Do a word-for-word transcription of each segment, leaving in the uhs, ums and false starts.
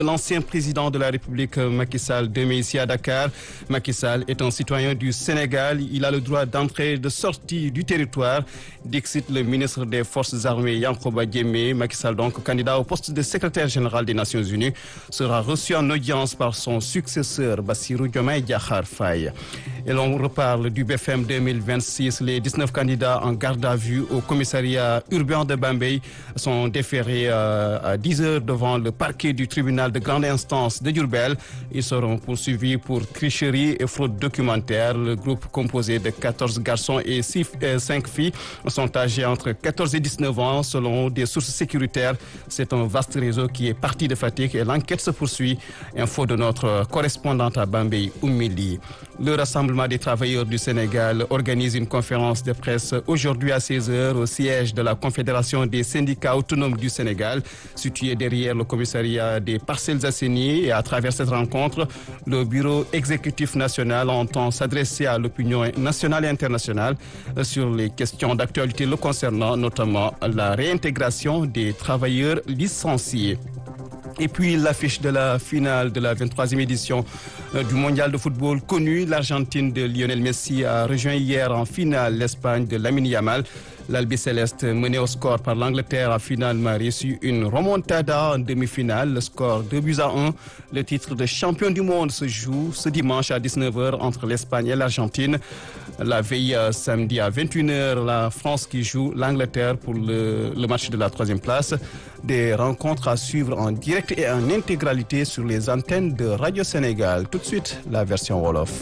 L'ancien président de la République Macky Sall demeure ici à Dakar. Macky Sall est un citoyen du Sénégal. Il a le droit d'entrée et de sortie du territoire. Dixit le ministre des Forces armées Yankoba Diémé. Macky Sall, donc candidat au poste de secrétaire général des Nations Unies, sera reçu en audience par son successeur Bassirou Diomaye Diakhar Faye. Et l'on reparle du B F M deux mille vingt-six. Les dix-neuf candidats en garde à vue au commissariat urbain de Bambey sont déférés à dix heures devant le parquet du tribunal de grande instance de Diourbel. Ils seront poursuivis pour tricherie et fraude documentaire. Le groupe composé de quatorze garçons et cinq filles sont âgés entre quatorze et dix-neuf ans selon des sources sécuritaires. C'est un vaste réseau qui est parti de Fatick et l'enquête se poursuit. Info de notre correspondante à Bambey, Oumili. Le Rassemblement des travailleurs du Sénégal organise une conférence de presse aujourd'hui à seize heures au siège de la Confédération des syndicats autonomes du Sénégal, situé derrière le commissariat des Parcelles Assainies. Et à travers cette rencontre, le bureau exécutif national entend s'adresser à l'opinion nationale et internationale sur les questions d'actualité le concernant, notamment la réintégration des travailleurs licenciés. Et puis l'affiche de la finale de la vingt-troisième édition du mondial de football connu. L'Argentine de Lionel Messi a rejoint hier en finale l'Espagne de Lamine Yamal. L'Albiceleste, mené au score par l'Angleterre, a finalement reçu une remontada en demi-finale. Le score deux buts à un. Le titre de champion du monde se joue ce dimanche à dix-neuf heures entre l'Espagne et l'Argentine. La veille samedi à vingt et une heures, la France qui joue l'Angleterre pour le, le match de la troisième place. Des rencontres à suivre en direct et en intégralité sur les antennes de Radio Sénégal. Tout de suite, la version Wolof.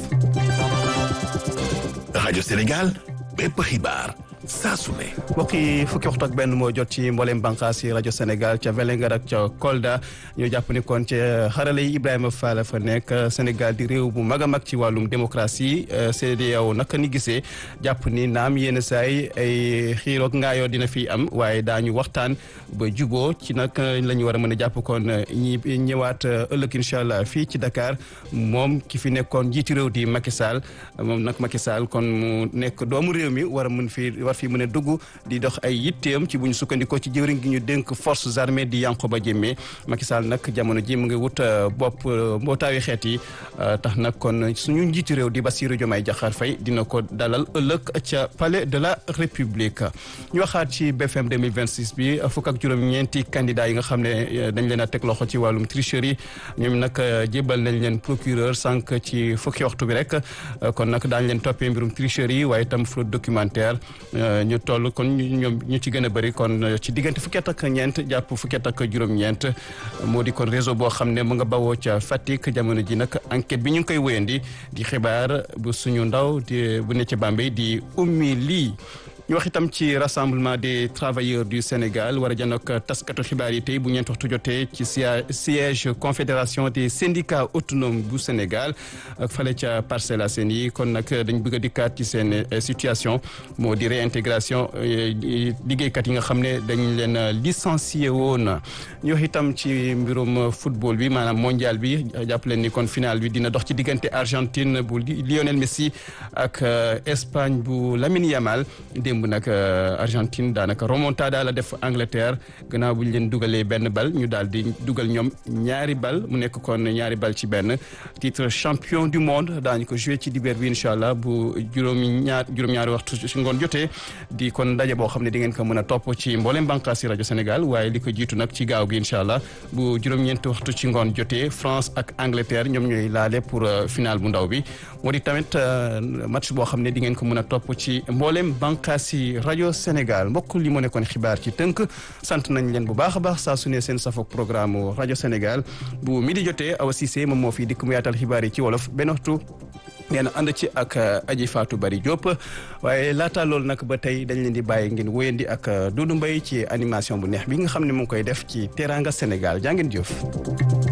Radio Sénégal, bépp xibaar saa su ne. mbokk yi fukki waxtu ak benn moo jot ci mboolem bànqaas yi rajo Sénégal ca Vélingara ak ca Kolda ñu jàpp ni kon ca xarale yi Ibrahima Fall fa nekk. Sénégal di réew bu mag a mag ci wàllum démocratie. C E D E A O naka ni gisee jàpp ni naam yenn saay ay xiiroog ngaayoo dina fi am waaye daañu waxtaan ba juboo ci nag la ñu war a mën a jàpp kon ñi ñëwaat ëllëg incha allah fii ci Dakar moom ki fi nekkoon njiiti réew di Macky Sall moom nag Macky Sall kon mu nekk doomu réew mi war a mën fi war fi mën a dugg di dox ay yitteem ci bu ñu sukkandikoo ci jëwriñ gi ñu dénk forces armées di Yankoba Diémé. Macky Sall nag jamono ji mu ngi wut bopp mbootaayu xeet yi tax nag kon suñu njiiti réew di Bassirou Diomaye Diakhar Faye dina ko dalal ëllëg ca palais de la République. ñu waxaat ci B F M deux mille vingt-six bi fukk ak juróom-ñeenti candidats yi nga xam ne dañ leen a teg loxo ci wàllum tricherie ñoom nag jébal nañ leen procureur sànq ci fukki waxtu bi rek kon nag daañu leen toppee mbirum tricherie waaye itam fraude documentaire. ñu toll kon ñoom ñu ci gën a bëri kon ci diggante fukki at ak ñeent jàpp fukki at ak juróom-ñeent moo di kon réseau boo xam ne mu nga bawoo ca Fatick jamono ji nag enquête bi ñu ngi koy wéyandi di xibaar bu suñu ndaw di bu ne ca Bambey di ummi lii. ñu wax itam ci rassemblement des travailleurs du Sénégal war a janook taskatu xibaar yi tey bu ñeent waxtu jotee ci siège confédération des syndicats autonomes bu Sénégal ak fale ca Parcelles Assainies kon nag dañ bëgg a dikkaat ci seen situation moo di réintégration liggéeykat yi nga xam ne dañ leen licencié woon. ñu wax itam ci mbirum football bi maanaam mondial bi jàpp leen ni kon final bi dina dox ci diggante Argentine bu Lionel Messi ak Espagne bu Lamine Yamal. bu nag Argentine daanaka remontada la def Angleterre gannaaw bu ñu leen dugalee benn bal ñu daal di dugal ñoom ñaari bal mu nekk kon ñaari bal ci benn titre champion du monde daañu ko joué ci dibeer bi incha allah bu juróomi ñaar juróom-ñaari waxtu ci ngoon jotee di kon ndaje boo xam ne di ngeen ko mën a topp ci mboolem bànqaas yi rajo Sénégal waaye li ko jiitu nag ci gaaw gi incha allah bu juróom-ñeenti waxtu ci ngoon jotee France ak Angleterre ñoom ñooy laale pour final bu ndaw bi moo di tamit match boo xam ne di ngeen ko mën a topp ci mboolem bànqaas ci rajo Sénégal. Mbokk li mu nekkoon xibaar ci tënk sant nañ leen bu baax a baax saa su ne seen safok programme rajo Sénégal bu midi jotee Awa Cissé moom moo fi dikk mu yaatal xibaar yi ci wolof benn waxtu ngeen ànd ci ak Aji Fatou Bari Diop waaye laata loolu nag ba tey dañ leen di bàyyi ngeen wéyandi ak Doudou Mbaye ci animation bu neex bi nga xam ne mu ngi koy def ci Teranga Sénégal jaa ngeen jëf.